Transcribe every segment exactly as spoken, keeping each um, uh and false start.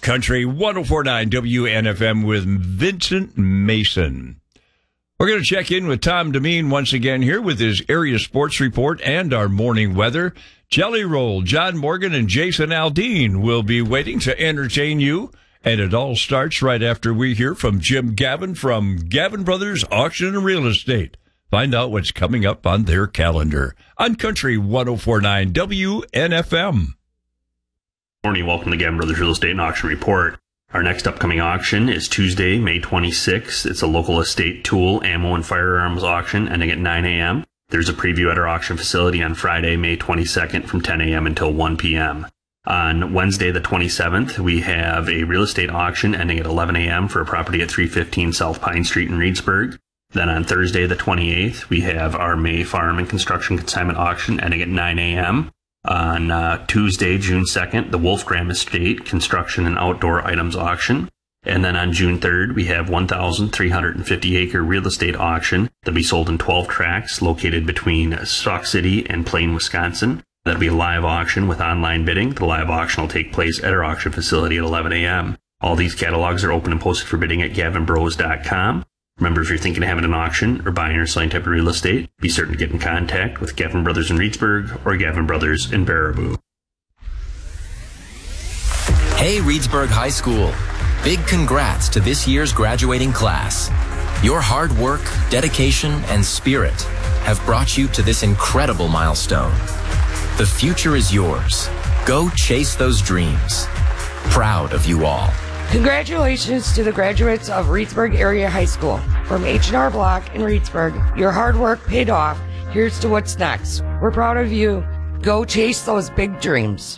Country one oh four point nine W N F M with Vincent Mason. We're going to check in with Tom Demeen once again here with his area sports report and our morning weather. Jelly Roll, John Morgan, and Jason Aldean will be waiting to entertain you. And it all starts right after we hear from Jim Gavin from Gavin Brothers Auction and Real Estate. Find out what's coming up on their calendar on Country one oh four point nine W N F M. Morning, welcome to Gavin Brothers Real Estate and Auction Report. Our next upcoming auction is Tuesday, May twenty-sixth. It's a local estate tool, ammo, and firearms auction ending at nine a.m. There's a preview at our auction facility on Friday, May twenty-second from ten a.m. until one p.m. On Wednesday, the twenty-seventh, we have a real estate auction ending at eleven a.m. for a property at three fifteen South Pine Street in Reedsburg. Then on Thursday, the twenty-eighth, we have our May farm and construction consignment auction ending at nine a.m. On uh, Tuesday, June second, the Wolfgram Estate construction and outdoor items auction. And then on June third, we have one thousand three hundred fifty acre real estate auction that'll be sold in twelve tracts located between Sauk City and Plain, Wisconsin. That'll be a live auction with online bidding. The live auction will take place at our auction facility at eleven a.m. All these catalogs are open and posted for bidding at gavin bros dot com. Remember, if you're thinking of having an auction or buying or selling type of real estate, be certain to get in contact with Gavin Brothers in Reedsburg or Gavin Brothers in Baraboo. Hey, Reedsburg High School. Big congrats to this year's graduating class. Your hard work, dedication, and spirit have brought you to this incredible milestone. The future is yours. Go chase those dreams. Proud of you all. Congratulations to the graduates of Reedsburg Area High School. From H and R Block in Reedsburg, your hard work paid off. Here's to what's next. We're proud of you. Go chase those big dreams.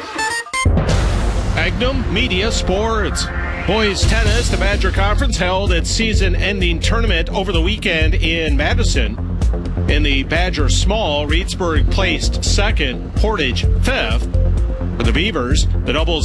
Magnum Media Sports. Boys tennis, the Badger Conference held its season-ending tournament over the weekend in Madison. In the Badger Small, Reedsburg placed second, Portage fifth. For the Beavers, the doubles